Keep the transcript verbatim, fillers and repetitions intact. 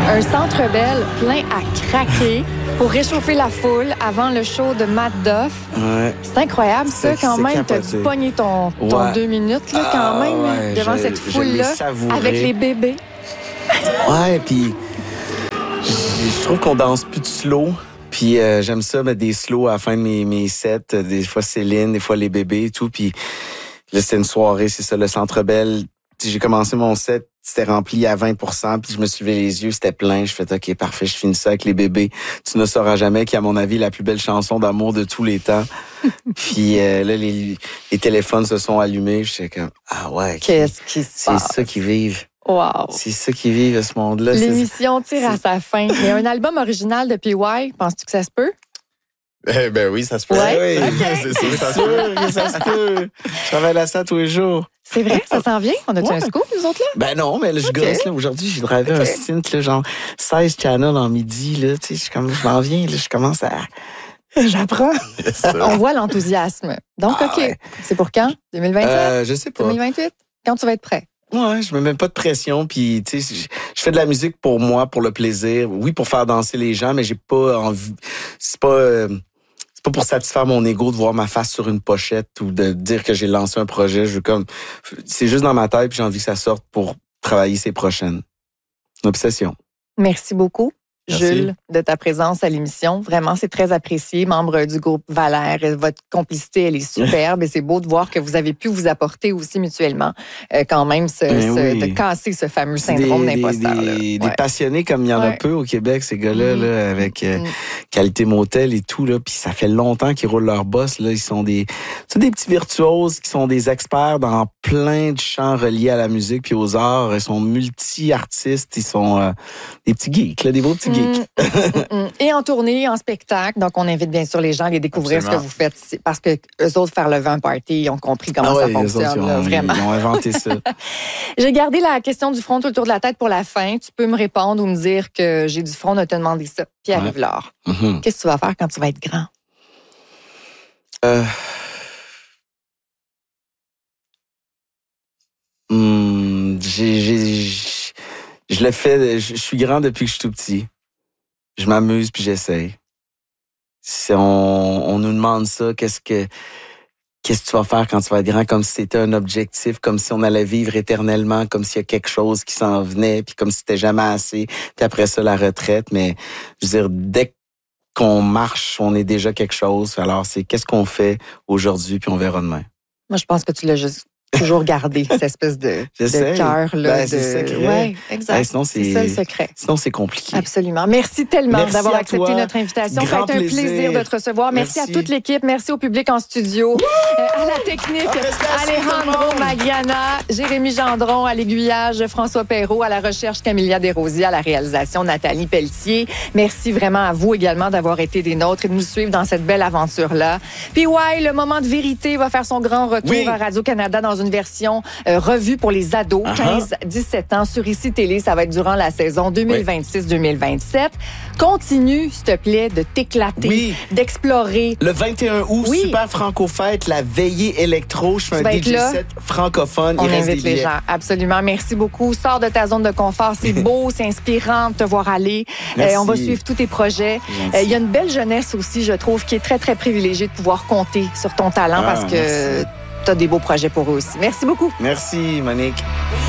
Un Centre Bell plein à craquer pour réchauffer la foule avant le show de Matt Duff. Ouais. C'est incroyable, ça, C'est- quand c'est même. T'as capoté. dû pogner ton, ton Ouais. deux minutes, là, quand Ah, même, ouais, devant je- cette je l'ai foule-là, savouré. avec les bébés. Ouais, puis je je trouve qu'on danse plus de slow. Puis euh, j'aime ça, mettre des slows à la fin de mes, mes sets. Des fois Céline, des fois les bébés et tout. Puis là, c'était une soirée, c'est ça, le Centre Bell. J'ai commencé mon set, c'était rempli à vingt pour cent. Puis je me suis levé les yeux, c'était plein. Je fais OK, parfait, je finis ça avec les bébés. Tu ne sauras jamais, qui est à mon avis la plus belle chanson d'amour de tous les temps. Puis euh, là, les, les téléphones se sont allumés. Je suis comme, ah ouais, Qu'est-ce qui se c'est passe? ça qu'ils vivent. Wow. C'est ça qu'ils vivent, ce monde-là. C'est- L'émission tire à sa fin. Il y a un album original de P Y. Penses-tu que ça se peut? Eh ben oui, ça se peut. Ouais. Oui, Ok. c'est sûr, ça se peut, que ça se peut. Je travaille à ça tous les jours. C'est vrai? Ça s'en vient? On a-tu Ouais. un scoop, nous autres, là? Ben non, mais là, je Ok. gosse, là. Aujourd'hui, j'ai drivé Ok. un synth, là, genre seize channels en midi, là. Tu sais, je suis comme, je m'en viens, là, je commence à... J'apprends. On voit l'enthousiasme. Donc, Ah OK. ouais. C'est pour quand? deux mille vingt-sept? Euh, je sais pas. deux mille vingt-huit? Quand tu vas être prêt? Ouais, je me mets pas de pression, puis tu sais, je je fais de la musique pour moi, pour le plaisir. Oui, pour faire danser les gens, mais j'ai pas envie... C'est pas... euh, c'est pas pour satisfaire mon ego de voir ma face sur une pochette ou de dire que j'ai lancé un projet. Je veux comme... C'est juste dans ma tête, puis j'ai envie que ça sorte pour travailler ses prochaines. Une obsession. Merci beaucoup, Merci. Jules, de ta présence à l'émission. Vraiment, c'est très apprécié. Membre du groupe Valère, votre complicité, elle est superbe et c'est beau de voir que vous avez pu vous apporter aussi mutuellement euh, quand même ce, Ben ce- oui. de casser ce fameux C'est syndrome des, d'imposteur. Des, là. des, Ouais. des passionnés comme il y en a Ouais. peu au Québec, ces gars-là, Mhm. là, avec euh, Mhm. Qualité Motel et tout. Là, puis ça fait longtemps qu'ils roulent leur boss. Là. Ils sont des, tu sais, des petits virtuoses qui sont des experts dans plein de champs reliés à la musique puis aux arts. Ils sont multi-artistes. Ils sont euh, des petits geeks, là, des beaux petits geeks. Mm, mm, mm. Et en tournée, en spectacle. Donc, on invite bien sûr les gens à aller découvrir Absolument. ce que vous faites. C'est parce que eux autres, faire le vin party, ils ont compris comment Ah ça ouais, les autres, fonctionne. ils là, ont, vraiment. ils ont inventé ça. J'ai gardé la question du front tout autour de la tête pour la fin. Tu peux me répondre ou me dire que j'ai du front de te demander ça. Pierre-Yves Lard, Mhm. qu'est-ce que tu vas faire quand tu vas être grand? Euh... Hmm, j'ai, j'ai, j'- je le fais, je je suis grand depuis que je suis tout petit. Je m'amuse puis j'essaye. Si on, on nous demande ça, qu'est-ce que, qu'est-ce que tu vas faire quand tu vas être grand, comme si c'était un objectif, comme si on allait vivre éternellement, comme s'il y a quelque chose qui s'en venait, puis comme si c'était jamais assez, puis après ça, la retraite. Mais, je veux dire, dès qu'on marche, on est déjà quelque chose. Alors, c'est qu'est-ce qu'on fait aujourd'hui, puis on verra demain. Moi, je pense que tu l'as juste toujours gardé, cette espèce de, de J'essaie. cœur. Là, Ben, c'est de... secret. Ouais, exact. Hey, sinon, c'est- c'est ça le secret. Sinon, c'est compliqué. Absolument. Merci tellement Merci d'avoir à accepté toi. notre invitation. Ça a Grand été un plaisir. plaisir de te recevoir. Merci, Merci. à toute l'équipe. Merci au public en studio. Euh, à la technique, Félicitations, tout le Alejandro monde. Magliana, Jérémy Gendron, à l'aiguillage, François Perrault, à la recherche, Camilia Desrosiers, à la réalisation, Nathalie Pelletier. Merci vraiment à vous également d'avoir été des nôtres et de nous suivre dans cette belle aventure-là. Puis ouais, le moment de vérité va faire son grand retour Oui. à Radio-Canada dans une version euh, revue pour les ados, Uh-huh. quinze à dix-sept ans, sur Ici Télé. Ça va être durant la saison deux mille vingt-six deux mille vingt-sept. Continue, s'il te plaît, de t'éclater, Oui. d'explorer. Le vingt et un août, Oui. super franco-fête, la veillée électro. Je fais Tu un vas D être J là. set francophone. On Il reste invite des les billets. gens. Absolument. Merci beaucoup. Sors de ta zone de confort. C'est beau, c'est inspirant de te voir aller. Merci. Euh, on va suivre tous tes projets. Gentil. Euh, Il y a une belle jeunesse aussi, je trouve, qui est très, très privilégiée de pouvoir compter sur ton talent Ah, parce que merci. tu as des beaux projets pour eux aussi. Merci beaucoup. Merci, Monique.